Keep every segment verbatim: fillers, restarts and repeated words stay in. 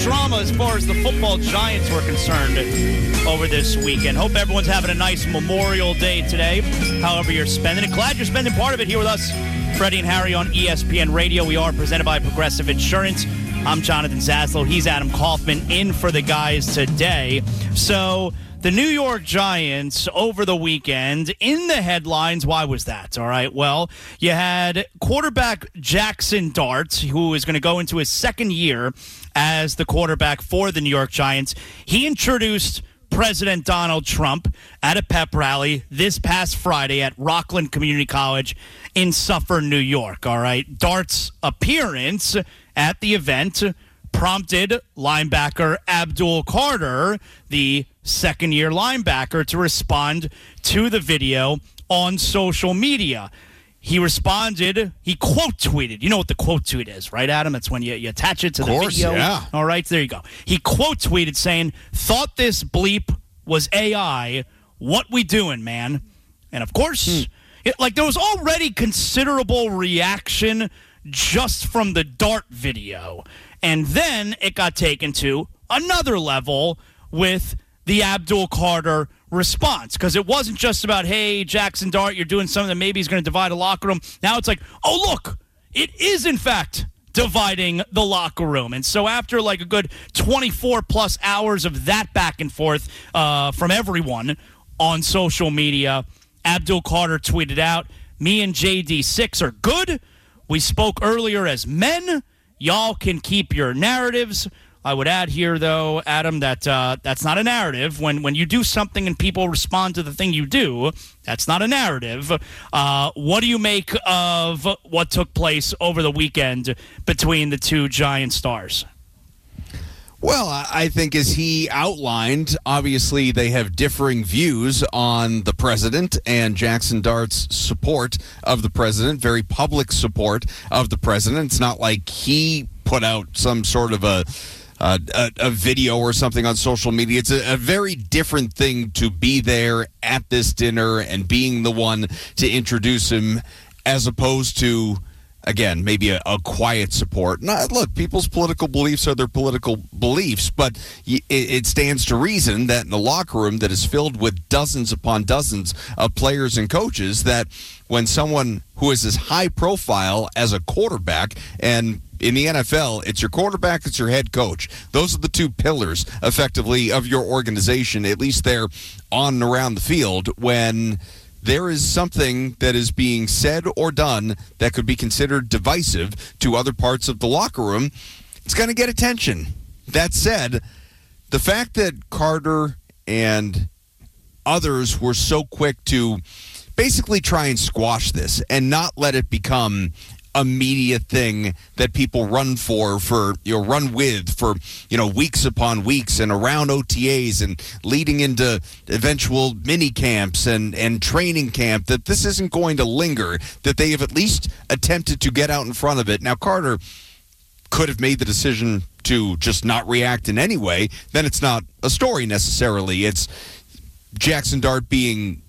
drama as far as the football Giants were concerned over this weekend. Hope everyone's having a nice Memorial Day today, however you're spending it. Glad you're spending part of it here with us, Freddie and Harry on E S P N Radio. We are presented by Progressive Insurance. I'm Jonathan Zaslow. He's Adam Kaufman in for the guys today. So the New York Giants over the weekend in the headlines. Why was that? All right. Well, you had quarterback Jackson Dart, who is going to go into his second year as the quarterback for the New York Giants. He introduced President Donald Trump at a pep rally this past Friday at Rockland Community College in Suffern, New York. All right. Dart's appearance at the event prompted linebacker Abdul Carter, the second-year linebacker, to respond to the video on social media. He responded, he quote-tweeted. You know what the quote-tweet is, right, Adam? That's when you, you attach it to the of course, video. Yeah. All right, there you go. He quote-tweeted saying, "Thought this bleep was A I. What we doing, man?" And, of course, hmm. it, like there was already considerable reaction just from the Dart video. And then it got taken to another level with the Abdul Carter response, because it wasn't just about, hey, Jackson Dart, you're doing something that maybe is going to divide a locker room. Now it's like, oh, look, it is, in fact, dividing the locker room. And so after like a good twenty-four plus hours of that back and forth uh, from everyone on social media, Abdul Carter tweeted out, "Me and J D six are good. We spoke earlier as men. Y'all can keep your narratives." I would add here, though, Adam, that uh, that's not a narrative. When when you do something and people respond to the thing you do, that's not a narrative. Uh, what do you make of what took place over the weekend between the two Giant stars? Well, I think as he outlined, obviously they have differing views on the president and Jackson Dart's support of the president, very public support of the president. It's not like he put out some sort of a Uh, a, a video or something on social media. It's a, a very different thing to be there at this dinner and being the one to introduce him, as opposed to, again, maybe a, a quiet support. Not, look, people's political beliefs are their political beliefs, but it, it stands to reason that in a locker room that is filled with dozens upon dozens of players and coaches, that when someone who is as high profile as a quarterback, and in the N F L, it's your quarterback, it's your head coach. Those are the two pillars, effectively, of your organization, at least they're on and around the field. When there is something that is being said or done that could be considered divisive to other parts of the locker room, it's going to get attention. That said, the fact that Carter and others were so quick to basically try and squash this and not let it become a media thing that people run for, for, you know, run with for, you know, weeks upon weeks and around O T As and leading into eventual mini camps and, and training camp, that this isn't going to linger, that they have at least attempted to get out in front of it. Now, Carter could have made the decision to just not react in any way. Then it's not a story necessarily. It's Jackson Dart being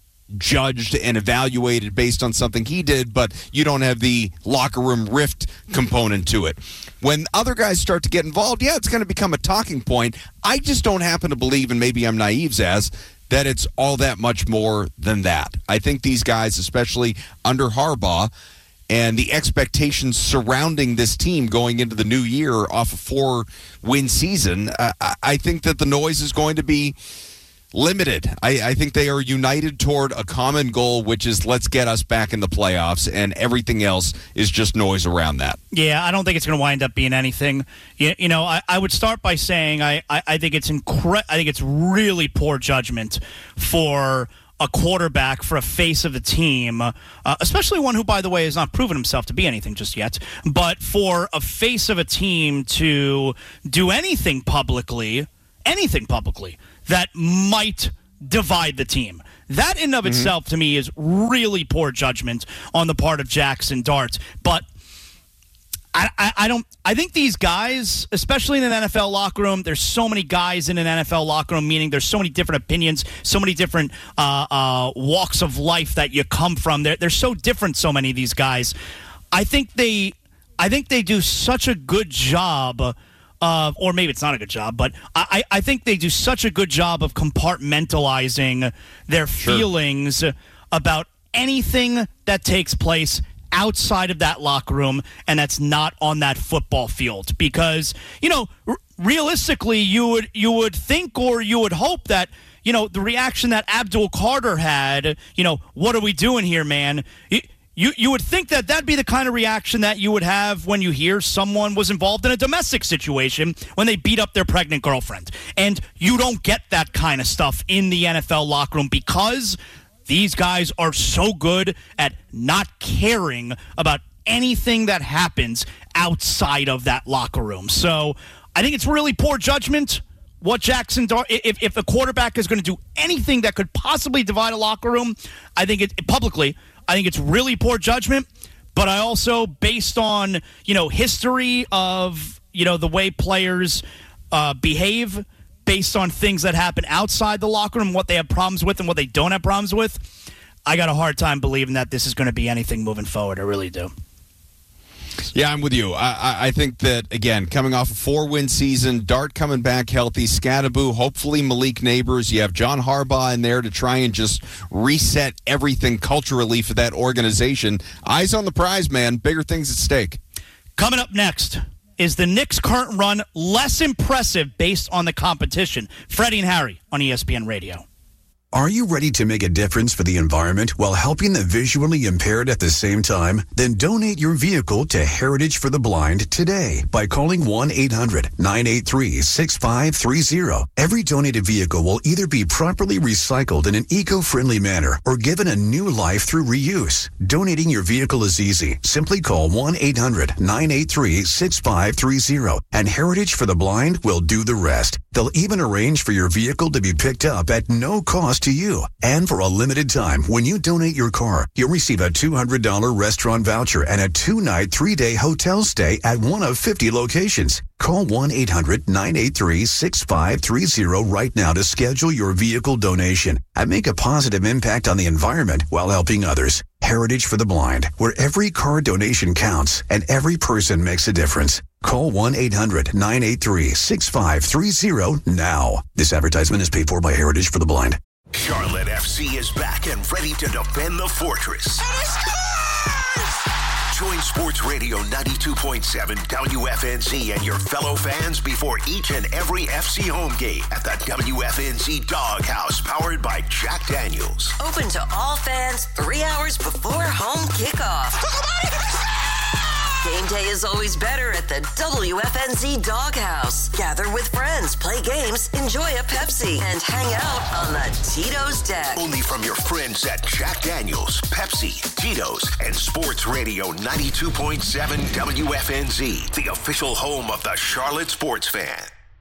judged and evaluated based on something he did, but you don't have the locker room rift component to it. When other guys start to get involved, yeah, it's going to become a talking point. I just don't happen to believe, and maybe I'm naive, Zaz, that it's all that much more than that. I think these guys, especially under Harbaugh, and the expectations surrounding this team going into the new year off a four-win season, uh, I think that the noise is going to be limited. I, I think they are united toward a common goal, which is let's get us back in the playoffs, and everything else is just noise around that. Yeah, I don't think it's going to wind up being anything. You, you know, I, I would start by saying I, I, I think it's incre- I think it's really poor judgment for a quarterback, for a face of the team, uh, especially one who, by the way, has not proven himself to be anything just yet, but for a face of a team to do anything publicly, anything publicly, that might divide the team. That in of mm-hmm. itself, to me, is really poor judgment on the part of Jackson Dart. But I, I, I don't. I think these guys, especially in an N F L locker room, there's so many guys in an N F L locker room, meaning there's so many different opinions, so many different uh, uh, walks of life that you come from. They're, they're so different, so many of these guys. I think they, I think they do such a good job of, or maybe it's not a good job, but I, I think they do such a good job of compartmentalizing their sure. feelings about anything that takes place outside of that locker room and that's not on that football field. Because, you know, r- realistically, you would you would think or you would hope that, you know, the reaction that Abdul Carter had, you know, what are we doing here, man? It, You you would think that that'd be the kind of reaction that you would have when you hear someone was involved in a domestic situation when they beat up their pregnant girlfriend. And you don't get that kind of stuff in the N F L locker room because these guys are so good at not caring about anything that happens outside of that locker room. So I think it's really poor judgment what Jackson Dart, if, if a quarterback is going to do anything that could possibly divide a locker room, I think it publicly, I think it's really poor judgment, but I also, based on, you know, history of, you know, the way players uh, behave, based on things that happen outside the locker room, what they have problems with and what they don't have problems with, I got a hard time believing that this is going to be anything moving forward. I really do. Yeah, I'm with you. I, I think that, again, coming off a four-win season, Dart coming back healthy, Scadaboo, hopefully Malik Neighbors. You have John Harbaugh in there to try and just reset everything culturally for that organization. Eyes on the prize, man. Bigger things at stake. Coming up next, is the Knicks' current run less impressive based on the competition? Freddie and Harry on E S P N Radio. Are you ready to make a difference for the environment while helping the visually impaired at the same time? Then donate your vehicle to Heritage for the Blind today by calling one eight hundred nine eight three six five three zero. Every donated vehicle will either be properly recycled in an eco-friendly manner or given a new life through reuse. Donating your vehicle is easy. Simply call one eight hundred nine eight three six five three zero and Heritage for the Blind will do the rest. They'll even arrange for your vehicle to be picked up at no cost to you. And for a limited time, when you donate your car, you'll receive a two hundred dollars restaurant voucher and a two-night, three-day hotel stay at one of fifty locations. Call one eight hundred nine eight three six five three zero right now to schedule your vehicle donation and make a positive impact on the environment while helping others. Heritage for the Blind, where every car donation counts and every person makes a difference. Call one eight hundred nine eight three six five three zero now. This advertisement is paid for by Heritage for the Blind. Charlotte F C is back and ready to defend the fortress. Join Sports Radio ninety-two point seven W F N Z and your fellow fans before each and every F C home game at the W F N Z Doghouse, powered by Jack Daniels. Open to all fans three hours before home kickoff. Game day is always better at the W F N Z Doghouse. Gather with friends, play games, enjoy a Pepsi, and hang out on the Tito's deck. Only from your friends at Jack Daniels, Pepsi, Tito's, and Sports Radio ninety-two point seven W F N Z, the official home of the Charlotte sports fan.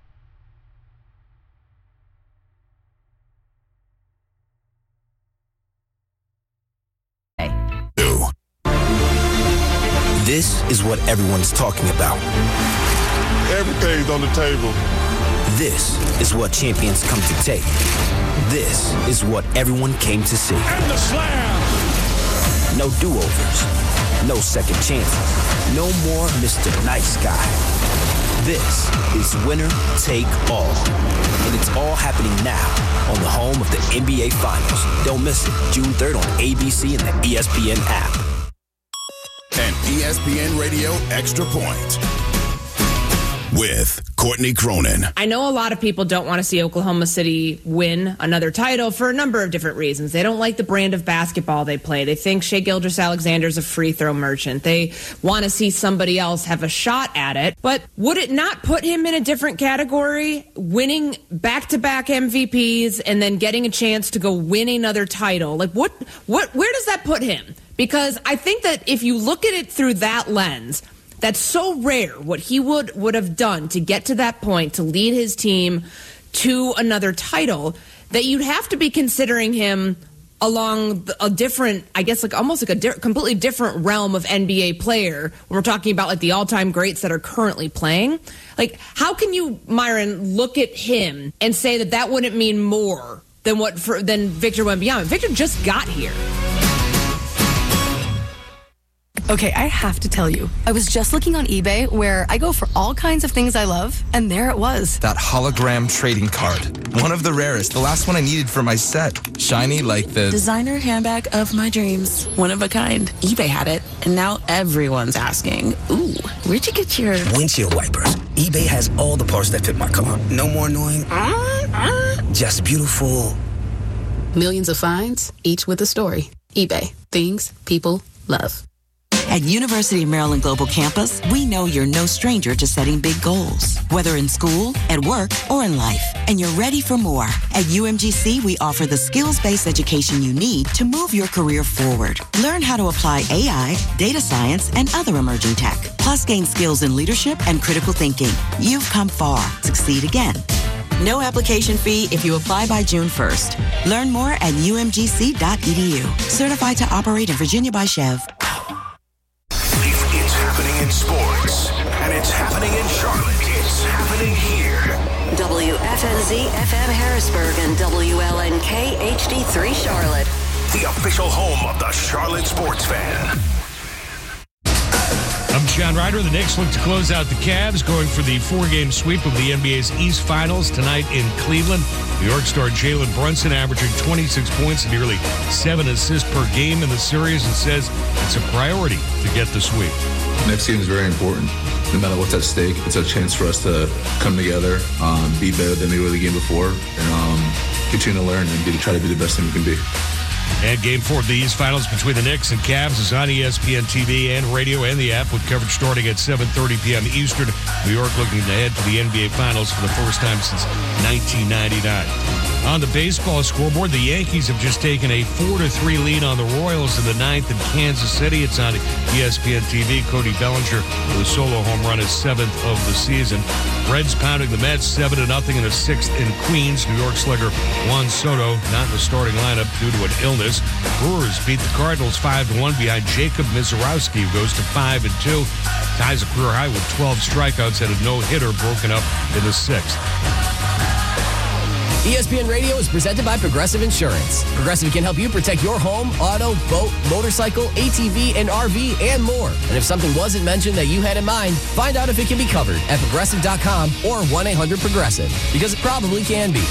This is what everyone's talking about. Everything's on the table. This is what champions come to take. This is what everyone came to see. And the slam! No do-overs. No second chances. No more Mister Nice Guy. This is winner take all. And it's all happening now on the home of the N B A Finals. Don't miss it. June third on A B C and the E S P N app. An E S P N Radio Extra Point with Courtney Cronin. I know a lot of people don't want to see Oklahoma City win another title for a number of different reasons. They don't like the brand of basketball they play. They think Shai Gilgeous-Alexander's a free throw merchant. They want to see somebody else have a shot at it. But would it not put him in a different category, winning back-to-back M V Ps and then getting a chance to go win another title? Like, what, what, where does that put him? Because I think that if you look at it through that lens, that's so rare what he would, would have done to get to that point, to lead his team to another title, that you'd have to be considering him along a different, I guess, like almost like a di- completely different realm of N B A player when we're talking about like the all-time greats that are currently playing. Like, how can you, Myron, look at him and say that that wouldn't mean more than what for, than Victor Wembanyama? Victor just got here. Okay, I have to tell you. I was just looking on eBay where I go for all kinds of things I love, and there it was. That hologram trading card. One of the rarest. The last one I needed for my set. Shiny like the... designer handbag of my dreams. One of a kind. eBay had it, and now everyone's asking, ooh, where'd you get your... windshield wipers. eBay has all the parts that fit my car. No more annoying... Uh, uh, just beautiful... Millions of finds, each with a story. eBay. Things people love. At University of Maryland Global Campus, we know you're no stranger to setting big goals, whether in school, at work, or in life, and you're ready for more. At U M G C, we offer the skills-based education you need to move your career forward. Learn how to apply A I, data science, and other emerging tech, plus gain skills in leadership and critical thinking. You've come far. Succeed again. No application fee if you apply by June first. Learn more at U M G C dot E D U. Certified to operate in Virginia by Chev. It's happening in sports, and it's happening in Charlotte. It's happening here. W F N Z F M Harrisburg and W L N K H D three Charlotte. The official home of the Charlotte sports fan. I'm John Ryder. The Knicks look to close out the Cavs, going for the four-game sweep of the N B A's East Finals tonight in Cleveland. New York star Jalen Brunson averaging twenty-six points and nearly seven assists per game in the series, and says it's a priority to get the sweep. Next game is very important. No matter what's at stake, it's a chance for us to come together, um, be better than we were the game before, and um, continue to learn and be, try to be the best team we can be. And game four of the East Finals between the Knicks and Cavs is on E S P N T V and radio and the app, with coverage starting at seven thirty p.m. Eastern. New York looking ahead to the N B A Finals for the first time since nineteen ninety-nine. On the baseball scoreboard, the Yankees have just taken a four to three lead on the Royals in the ninth in Kansas City. It's on E S P N T V. Cody Bellinger with a solo home run, his seventh of the season. Reds pounding the Mets seven to nothing in the sixth in Queens. New York slugger Juan Soto not in the starting lineup due to an illness. Brewers beat the Cardinals five to one behind Jacob Mizorowski, who goes to five and two. Ties a career high with twelve strikeouts, had a no-hitter broken up in the sixth. E S P N Radio is presented by Progressive Insurance. Progressive can help you protect your home, auto, boat, motorcycle, A T V, and R V, and more. And if something wasn't mentioned that you had in mind, find out if it can be covered at progressive dot com or one eight hundred progressive, because it probably can be.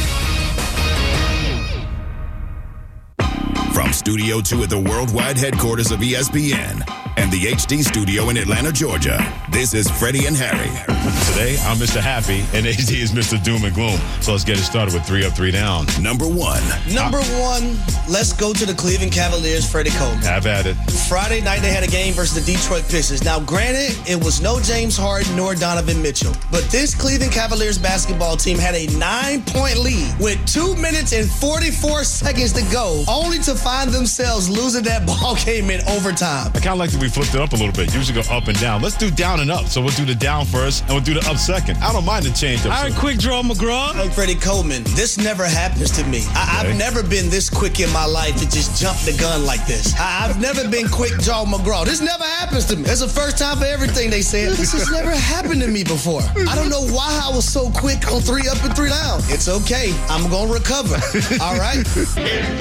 From Studio two at the worldwide headquarters of E S P N and the H D studio in Atlanta, Georgia, this is Freddie and Harry. Today, I'm Mister Happy, and H D is Mister Doom and Gloom. So let's get it started with three up, three down. Number one. Number one, let's go to the Cleveland Cavaliers, Freddie Coleman. Have at it. Friday night, they had a game versus the Detroit Pistons. Now, granted, it was no James Harden nor Donovan Mitchell, but this Cleveland Cavaliers basketball team had a nine-point lead with two minutes and forty-four seconds to go, only to find themselves losing that ball game in overtime. I kind of like that we flipped it up a little bit. Usually go up and down. Let's do down and up. So we'll do the down first, and we'll do the up second. I don't mind the change up. All right, quick draw, McGraw. Hey, Freddie Coleman, this never happens to me. I- okay. I've never been this quick in my life to just jump the gun like this. I- I've never been quick draw McGraw. This never happens to me. It's the first time for everything they said. This has never happened to me before. I don't know why I was so quick on three up and three down. It's okay. I'm going to recover. All right?